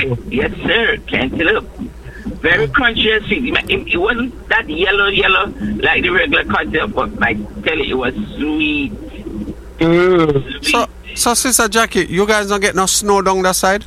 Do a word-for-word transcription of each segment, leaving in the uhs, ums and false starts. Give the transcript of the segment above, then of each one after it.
Yes, sir. Cantaloupe. Very crunchy and sweet. It, it wasn't that yellow, yellow like the regular cantaloupe, but I tell you, it was sweet. Mm. sweet. So, so Sister Jackie, you guys don't get no snow down that side?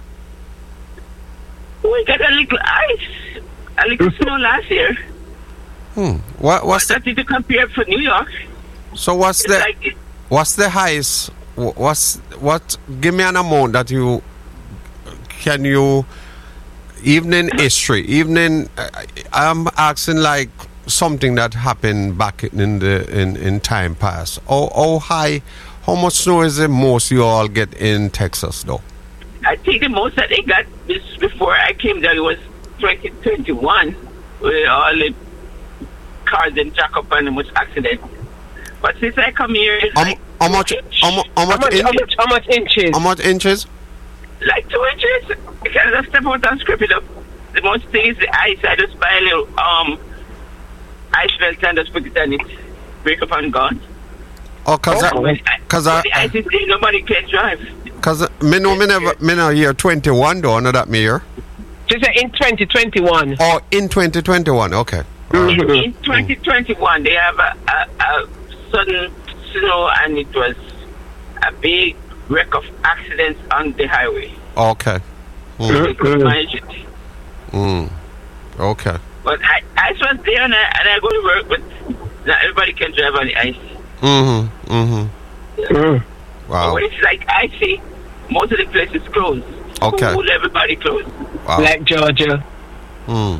We got a little ice, a little snow last year. Hmm. What, what's the, Nothing to compare for New York. so what's It's the like it, what's the highest? wh- What's what? Give me an amount that you can you evening history. Evening. uh, I'm asking like something that happened back in the in in time past. How, how high? How much snow is the most you all get in Texas though? I think the most that they got this before I came there was twenty twenty-one, where all the cars and jack up and much accident. But since I come here, it's How, like how much? two How, mu- how How much? much, in- how much? How much inches? how much inches? like two inches. I can just step out and scrape it up. The most thing is the ice. I just buy a little um ice belt and just put it on it, break up and gone. Oh, cause Oh. I, When, I, cause when I, the ice is there, nobody can drive. cause me know me never me know year twenty-one though. Not that me year. She said in twenty twenty-one. Oh, in twenty twenty-one. Okay. In, in twenty twenty-one, they have a, a, a sudden snow, and it was a big wreck of accidents on the highway. Okay. Mm. They could manage it. Mm. Okay. But I, ice was there, and I, and I go to work, but not everybody can drive on the ice. Mm-hmm. Mm-hmm. Mm. Wow. When it's like icy, most of the places closed. Okay. School, everybody closed. Wow. Like Georgia. Mm.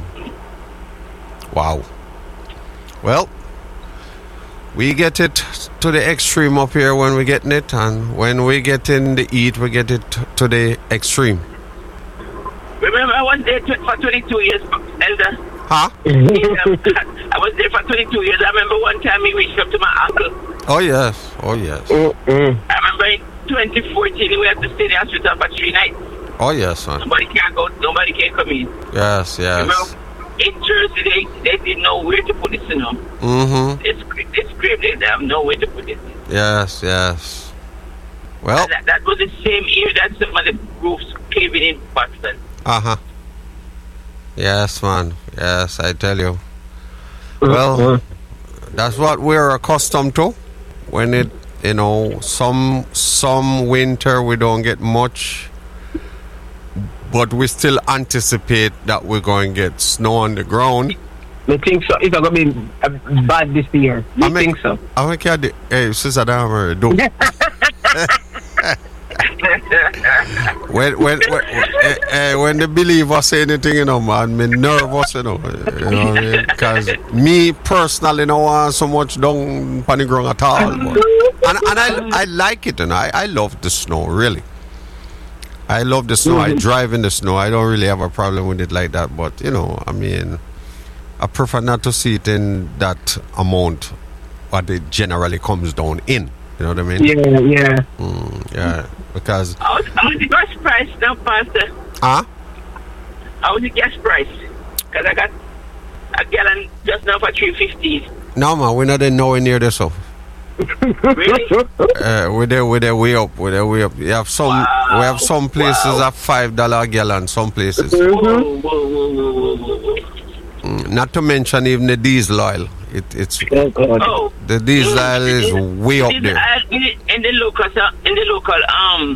Wow. Well, we get it to the extreme up here when we getting it, and when we get in the heat, we get it to the extreme. Remember, I was there tw- for twenty-two years, Elder. Huh? I was there for twenty-two years. I remember one time he reached up to my uncle. Oh yes. Oh yes. Mm-mm. I remember in twenty fourteen we had to stay in the hospital for three nights. Oh yes, man. Nobody can go. Nobody can come in. Yes. Yes. Remember, in Jersey, they, they didn't know where to put it. You know, Mm-hmm. they screamed. They screamed. They have nowhere to put it. Yes. Yes. Well. That, that was the same year that some of the roofs caving in Boston. Uh huh. Yes, man. Yes, I tell you. Well, that's what we're accustomed to. When it, you know, some some winter we don't get much, but we still anticipate that we're going to get snow on the ground. I think so. It's not going to be uh, bad this year. I I mean- think so. I think I did. Hey, sister, damn, do. When when when, eh, eh, when the believer say anything, you know, man, me nervous, you know, you know what I mean? Because me personally, don't want so much down on the ground at all. But, and and I I like it, and I I love the snow, really. I love the snow. I drive in the snow. I don't really have a problem with it like that. But you know, I mean, I prefer not to see it in that amount what it generally comes down in. You know what I mean? Yeah, yeah. Mm, yeah. Because How was, how was the gas price now, Pastor? ah. How was the gas price? Because I got a gallon just now for three fifty. No man, we're not in nowhere near this up. Really? Uh, we're there, we're there way up, we're there way up. We have some, Wow. we have some places Wow. at five dollar a gallon. Some places, Whoa, whoa, whoa, whoa, whoa, whoa, whoa. Mm, not to mention even the diesel oil. It, it's Oh, God. Oh, the diesel oil is way up This, there. uh, in, the, in the local, so- in the local, um,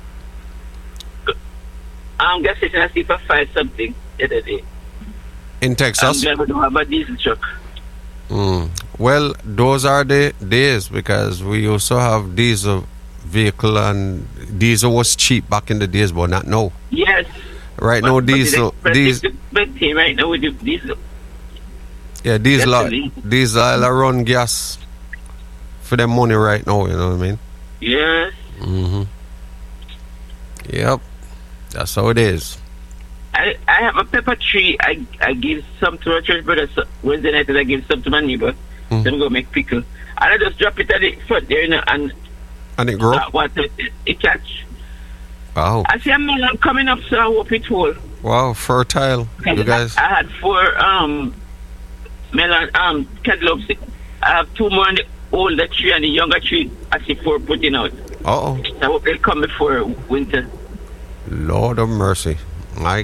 um, gas station, I see for five something the other day. In I'm Texas. driving to have a diesel truck. Mm. Well, those are the days because we used to have diesel vehicle and diesel was cheap back in the days, but not now. Yes. Right now, But- but it's diesel, expensive diesel, to maintain right now with the diesel. yeah, diesel, oil, Definitely. diesel oil run gas for them money right now. You know what I mean? Yes. Mm-hmm. Yep, that's how it is. I, I have a pepper tree. I I give some to my church brother so Wednesday night, and I give some to my neighbor. Mm. Them go make pickle. And I just drop it at the front there, you know, and And it grow. uh, water it, it catch. Wow, I see a melon coming up, so I hope it whole. wow, fertile. You guys. I had four um melon um cantaloupes. I have two more on the older tree and the younger tree. I see four putting out. Uh oh, So I hope they come before winter. Lord of mercy. My